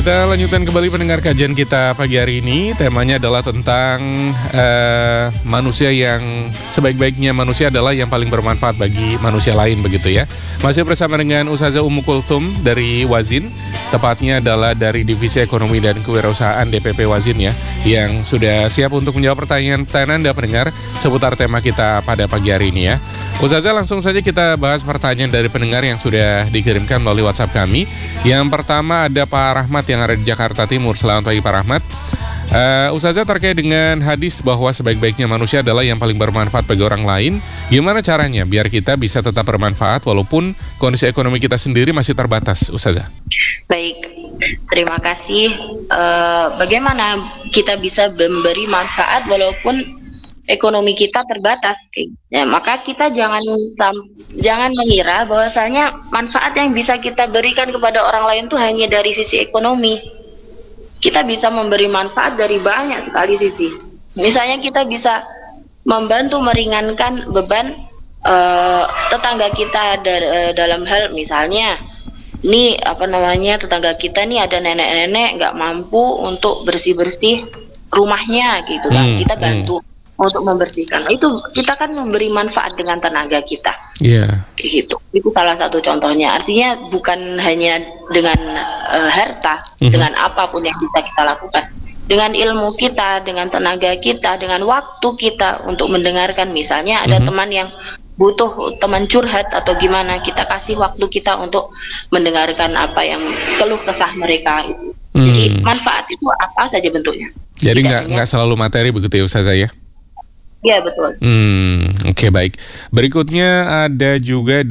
Kita lanjutkan kembali pendengar kajian kita pagi hari ini. Temanya adalah tentang manusia yang sebaik-baiknya manusia adalah yang paling bermanfaat bagi manusia lain, begitu ya. Masih bersama dengan Ustazah Ummu Kulthum dari Wazin, tepatnya adalah dari Divisi Ekonomi dan Kewirausahaan DPP Wazin ya, yang sudah siap untuk menjawab pertanyaan Anda pendengar seputar tema kita pada pagi hari ini ya. Ustazah, langsung saja kita bahas pertanyaan dari pendengar yang sudah dikirimkan melalui WhatsApp kami. Yang pertama ada Pak Rahmat yang ada di Jakarta Timur. Selamat pagi Pak Rahmat. Ustazah, terkait dengan hadis bahwa sebaik-baiknya manusia adalah yang paling bermanfaat bagi orang lain, gimana caranya biar kita bisa tetap bermanfaat walaupun kondisi ekonomi kita sendiri masih terbatas, Ustazah? Baik, terima kasih. Bagaimana kita bisa memberi manfaat walaupun ekonomi kita terbatas? Ya, maka kita jangan mengira bahwasanya manfaat yang bisa kita berikan kepada orang lain itu hanya dari sisi ekonomi. Kita bisa memberi manfaat dari banyak sekali sisi. Misalnya kita bisa membantu meringankan beban tetangga kita dalam hal misalnya tetangga kita nih ada nenek-nenek nggak mampu untuk bersih-bersih rumahnya gitu kan. Kita bantu untuk membersihkan. Itu kita kan memberi manfaat dengan tenaga kita. Iya. Gitu. Itu salah satu contohnya. Artinya bukan hanya dengan harta, dengan apapun yang bisa kita lakukan. Dengan ilmu kita, dengan tenaga kita, dengan waktu kita untuk mendengarkan. Misalnya ada teman yang butuh teman curhat atau gimana, kita kasih waktu kita untuk mendengarkan apa yang keluh kesah mereka itu. Jadi manfaat itu apa saja bentuknya. Jadi nggak selalu materi begitu ya Ustazah ya? Iya betul. Oke, baik. Berikutnya ada juga